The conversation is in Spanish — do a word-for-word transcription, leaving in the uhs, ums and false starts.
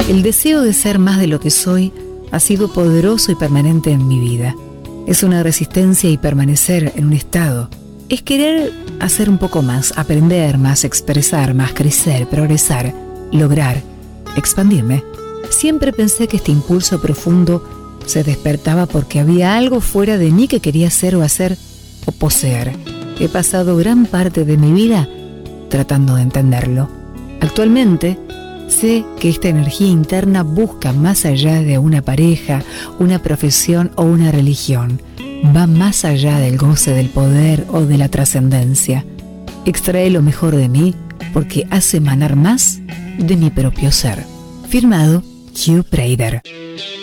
El deseo de ser más de lo que soy ha sido poderoso y permanente en mi vida. Es una resistencia y permanecer en un estado. Es querer hacer un poco más, aprender más, expresar más, crecer, progresar, lograr, expandirme. Siempre pensé que este impulso profundo se despertaba porque había algo fuera de mí que quería ser o hacer o poseer. He pasado gran parte de mi vida tratando de entenderlo. Actualmente, sé que esta energía interna busca más allá de una pareja, una profesión o una religión. Va más allá del goce del poder o de la trascendencia. Extrae lo mejor de mí porque hace emanar más de mi propio ser. Firmado Hugh Prader.